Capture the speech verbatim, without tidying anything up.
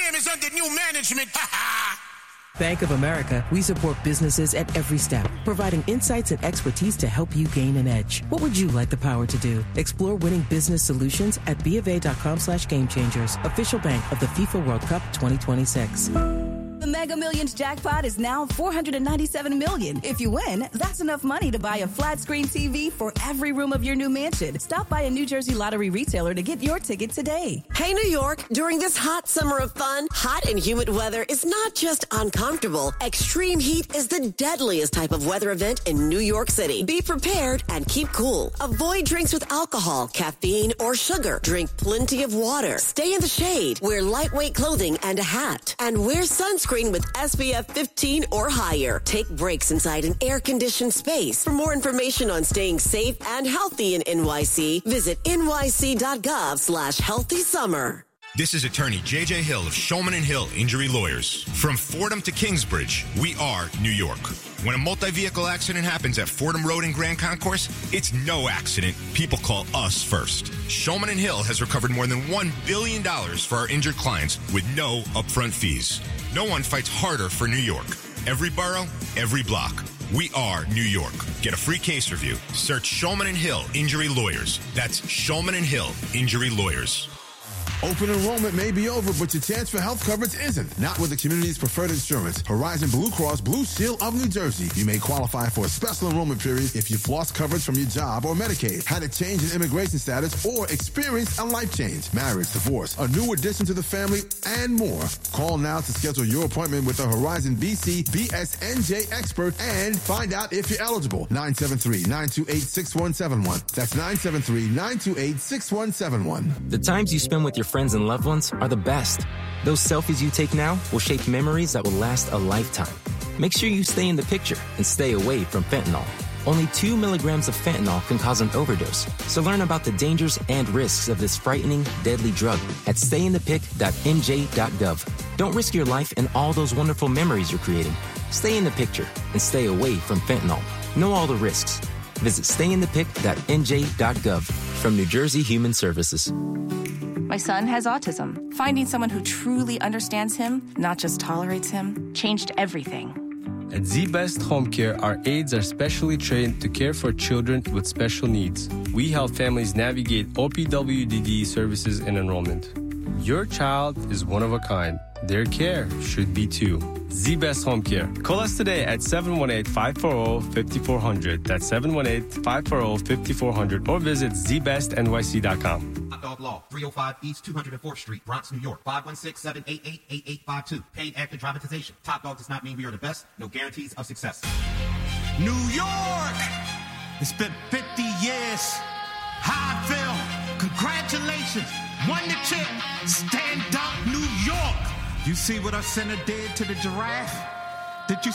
Jam is under new management. Bank of America, we support businesses at every step, providing insights and expertise to help you gain an edge. What would you like the power to do? Explore winning business solutions at bofa.com slash game changers. Official bank of the FIFA World Cup twenty twenty-six. The Mega Millions jackpot is now four hundred ninety-seven million dollars. If you win, that's enough money to buy a flat screen T V for every room of your new mansion. Stop by a New Jersey Lottery retailer to get your ticket today. Hey, New York, during this hot summer of fun, hot and humid weather is not just uncomfortable. Extreme heat is the deadliest type of weather event in New York City. Be prepared and keep cool. Avoid drinks with alcohol, caffeine, or sugar. Drink plenty of water. Stay in the shade. Wear lightweight clothing and a hat. And wear sunscreen with S P F fifteen or higher. Take breaks inside an air-conditioned space. For more information on staying safe and healthy in N Y C, visit nyc.gov slash healthy summer. This is attorney J J Hill of Shulman and Hill Injury Lawyers. From Fordham to Kingsbridge, we are New York. When a multi-vehicle accident happens at Fordham Road in Grand Concourse, it's no accident. People call us first. Shulman and Hill has recovered more than one billion dollars for our injured clients with no upfront fees. No one fights harder for New York. Every borough, every block. We are New York. Get a free case review. Search Shulman and Hill Injury Lawyers. That's Shulman and Hill Injury Lawyers. Open enrollment may be over, but your chance for health coverage isn't. Not with the community's preferred insurance, Horizon Blue Cross Blue Shield of New Jersey. You may qualify for a special enrollment period if you've lost coverage from your job or Medicaid, had a change in immigration status, or experienced a life change, marriage, divorce, a new addition to the family, and more. Call now to schedule your appointment with a Horizon B C B S N J expert and find out if you're eligible. nine seven three, nine two eight, six one seven one. That's nine seven three, nine two eight, six one seven one. The times you spend with your friends and loved ones are the best. Those selfies you take now will shape memories that will last a lifetime. Make sure you stay in the picture and stay away from fentanyl. Only two milligrams of fentanyl can cause an overdose. So learn about the dangers and risks of this frightening, deadly drug at stay in the pic dot n j dot gov. Don't risk your life and all those wonderful memories you're creating. Stay in the picture and stay away from fentanyl. Know all the risks. Visit stay in the pic dot n j dot gov from New Jersey Human Services. My son has autism. Finding someone who truly understands him, not just tolerates him, changed everything. At Z-Best Home Care, our aides are specially trained to care for children with special needs. We help families navigate O P W D D services and enrollment. Your child is one of a kind. Their care should be too. Z-Best Home Care. Call us today at seven one eight, five four zero, five four zero zero. That's seven one eight, five four zero, five four zero zero. Or visit z best n y c dot com. Hot Dog Law, three oh five East two hundred fourth Street, Bronx, New York, five one six, seven eight eight, eight eight five two. Paid after dramatization. Top Dog does not mean we are the best. No guarantees of success. New York! It's been fifty years. How I feel. Congratulations. Won the chip. Stand up, New York. You see what our center did to the giraffe? Did you